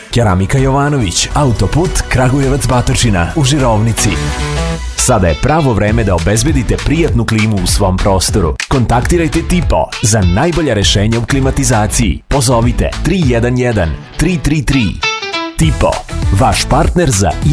Keramika Jovanović, autoput Kragujevac Batočina u Žirovnici. Sada je pravo vreme da obezbedite prijatnu klimu u svom prostoru. Kontaktirajte Tipo za najbolja rešenja u klimatizaciji. Pozovite 311 333. Tipo, vaš partner za